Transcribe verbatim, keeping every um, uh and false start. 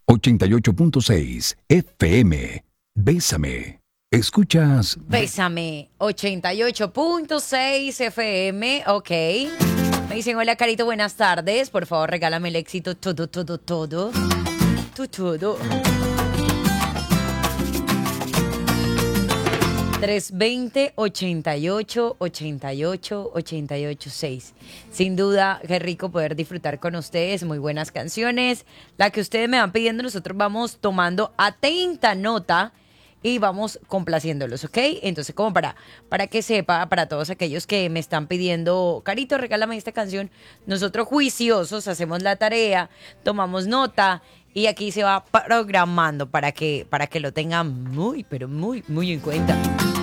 ochenta y ocho punto seis F M. Bésame. Escuchas. Bésame, ochenta y ocho punto seis F M, ok. Me dicen, hola Carito, buenas tardes. Por favor, regálame el éxito todo, todo, todo. Tu, todo. trescientos veinte, ochenta y ocho, ochenta y ocho, ochenta y ocho, seis. Sin duda, qué rico poder disfrutar con ustedes. Muy buenas canciones. La que ustedes me van pidiendo, nosotros vamos tomando atenta nota y vamos complaciéndolos, ¿ok? Entonces, como para, para que sepa, para todos aquellos que me están pidiendo, Carito, regálame esta canción, nosotros juiciosos hacemos la tarea, tomamos nota y aquí se va programando para que, para que lo tengan muy, pero muy, muy en cuenta.